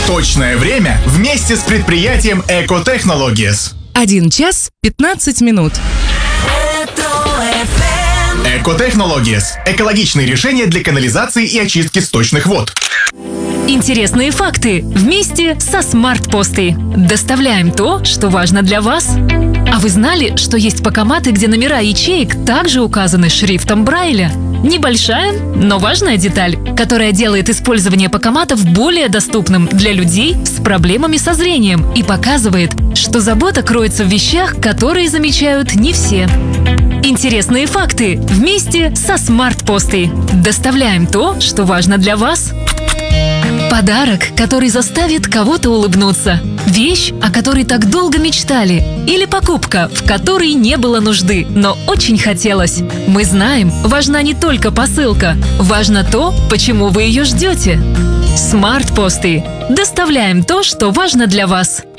Точное время вместе с предприятием Eco Technologies. 1 час 15 минут. Eco Technologies – экологичные решения для канализации и очистки сточных вод. Интересные факты вместе со Smart Posty. Доставляем то, что важно для вас. А вы знали, что есть покоматы, где номера ячеек также указаны шрифтом Брайля? Небольшая, но важная деталь, которая делает использование покоматов более доступным для людей с проблемами со зрением и показывает, что забота кроется в вещах, которые замечают не все. Интересные факты вместе со Smart Posty. Доставляем то, что важно для вас. Подарок, который заставит кого-то улыбнуться. Вещь, о которой так долго мечтали. Или покупка, в которой не было нужды, но очень хотелось. Мы знаем, важна не только посылка. Важно то, почему вы ее ждете. Smart Posty. Доставляем то, что важно для вас.